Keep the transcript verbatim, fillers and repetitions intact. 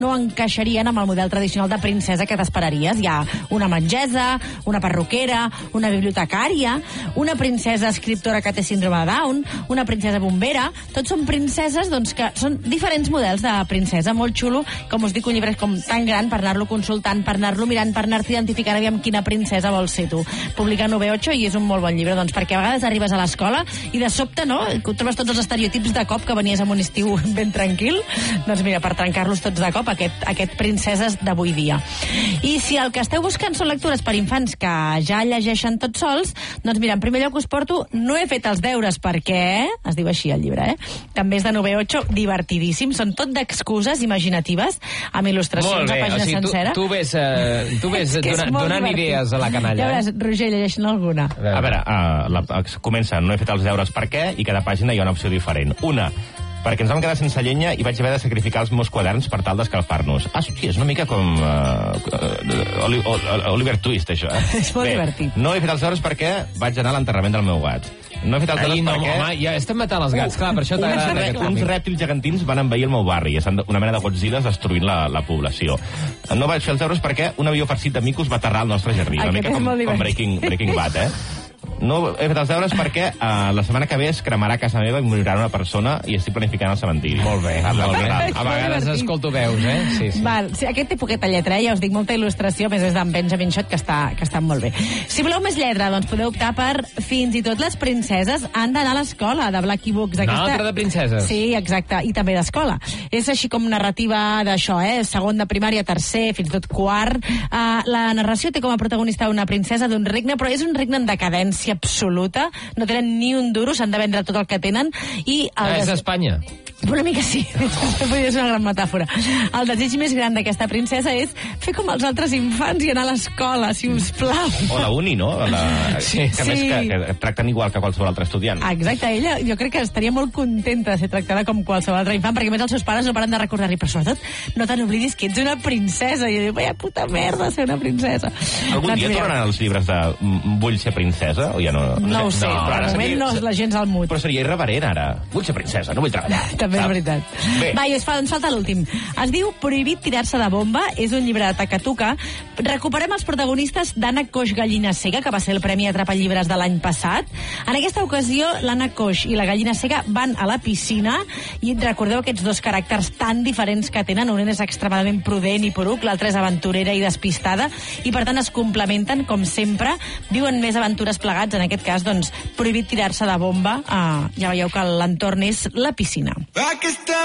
no encaixarien amb el model tradicional de princesa que t'esperaries. Hi ha una metgessa, una perruquera, una bibliotecària, una princesa escriptora que té síndrome de Down, una princesa bombera. Tots són princeses doncs, que són diferents models de princesa. Molt xulo, com us dic, un llibre com tan gran per anar-lo consultant, per anar-lo mirant, per anar-te identificant aviam quina princesa vols ser tu. Publica nove ocho i és un molt bon llibre, doncs, perquè a vegades arribes a l'escola i de sobte, no?, trobes tots els estereotips de cop que venies amb un estiu ben tranquil. Doncs mira, per trencar-los tots de cop, aquest, aquest princeses d'avui dia. I si el que esteu buscant són lectures per infants que ja llegeixen tots sols, doncs mira, en primer lloc us porto No he fet els deures perquè... Es diu així el llibre, eh? També és de nove ocho, divertidíssim. Són tot d'excuses imaginatives, amb il·lustracions a pàgina o sigui, sencera. Tu, tu ves, uh, tu ves donant, donant idees a la canalla. Ja veuràs, Roger, llegeixen alguna. A veure, uh, la, comença No he fet els deures per què, i cada pàgina hi ha una opció diferent. Una, perquè ens vam quedar sense llenya i vaig haver de sacrificar els meus quaderns per tal d'escalfar-nos. Ah, sí, és una mica com uh, uh, Oliver Twist, això. Eh? És molt Bé, divertit. No he fet els deures perquè vaig anar a l'enterrament del meu gat. No he fet els deures Ai, no, perquè... home, ja estem matant els gats, uh, clar, per això t'agrada. Uns, uns rèptils gegantins van envair el meu barri, una mena de Godzilla destruint la, la població. No vaig fer els deures perquè un avió farcit de micos va aterrar al nostre jardí. Una mica com, com Breaking, Breaking Bad, eh? No he fet els deures perquè uh, la setmana que ve es cremarà a casa meva i morirà una persona i estic planificant el cementiri. Molt bé, molt bé. A vegades escolto veus, eh? Sí, sí. Val, sí, aquest té poqueta lletra, eh? Ja us dic, molta il·lustració, més és d'en Benjamin Schott, que està, que està molt bé. Si voleu més lletra, doncs podeu optar per Fins i tot les princeses han d'anar a l'escola, de Blackie Books. Aquesta... Una altra de princeses. Sí, exacte, i també d'escola. És així com narrativa d'això, eh? Segon de primària, tercer, fins i tot quart. Uh, la narració té com a protagonista una princesa d'un regne, però és un regne en decadència absoluta, no tenen ni un duro, s'han de vendre tot el que tenen i... El ah, és des... Espanya. Una mica sí, podria ser una gran metàfora. El desig més gran d'aquesta princesa és fer com els altres infants i anar a l'escola, si us plau. O la uni, no? La... Sí, que, sí. Més que, que tracten igual que qualsevol altre estudiant. Exacte, ella jo crec que estaria molt contenta de ser tractada com qualsevol altre infant, perquè més els seus pares no paren de recordar-li, però sobretot no te n'oblidis que ets una princesa. I jo dic, vaya puta merda ser una princesa. Algun doncs, dia tornaran els llibres de Vull ser princesa? O ja no? No, no ho sé, no, però de moment no, la gent al mut. Però seria irreverent ara. Vull ser princesa, no vull treballar. També és veritat. Bé. Va, i ens, fa, ens falta l'últim. Es diu Prohibit tirar-se de bomba, és un llibre de Takatuka. Recuperem els protagonistes d'Anna Coix Gallina Cega, que va ser el Premi Atrapa Llibres de l'any passat. En aquesta ocasió, l'Anna Coix i la Gallina Cega van a la piscina i recordeu aquests dos caràcters tan diferents que tenen. Un és extremadament prudent i poruc, l'altra és aventurera i despistada, i per tant es complementen, com sempre. Viuen més aventures plegats, en aquest cas, doncs, prohibit tirar-se de bomba. Uh, ja veieu que l'entorn és la piscina.